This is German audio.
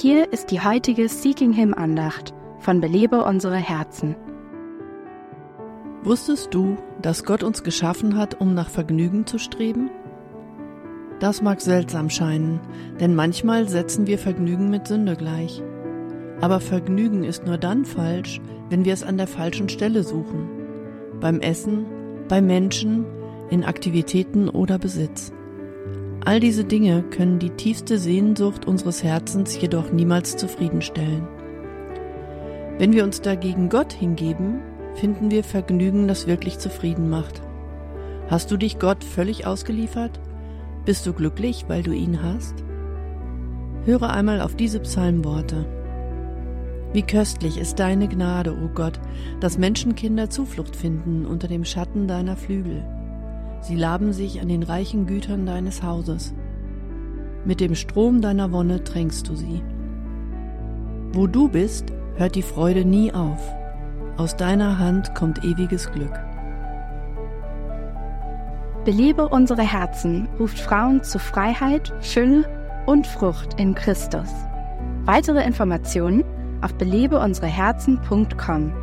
hier ist die heutige Seeking Him Andacht von Belebe unsere Herzen. Wusstest du, dass Gott uns geschaffen hat, um nach Vergnügen zu streben? Das mag seltsam scheinen, denn manchmal setzen wir Vergnügen mit Sünde gleich. Aber Vergnügen ist nur dann falsch, wenn wir es an der falschen Stelle suchen. Beim Essen, bei Menschen, in Aktivitäten oder Besitz. All diese Dinge können die tiefste Sehnsucht unseres Herzens jedoch niemals zufriedenstellen. Wenn wir uns dagegen Gott hingeben, finden wir Vergnügen, das wirklich zufrieden macht. Hast du dich Gott völlig ausgeliefert? Bist du glücklich, weil du ihn hast? Höre einmal auf diese Psalmworte. Wie köstlich ist deine Gnade, o Gott, dass Menschenkinder Zuflucht finden unter dem Schatten deiner Flügel. Sie laben sich an den reichen Gütern deines Hauses. Mit dem Strom deiner Wonne tränkst du sie. Wo du bist, hört die Freude nie auf. Aus deiner Hand kommt ewiges Glück. Belebe unsere Herzen ruft Frauen zu Freiheit, Fülle und Frucht in Christus. Weitere Informationen auf belebeunsereherzen.com.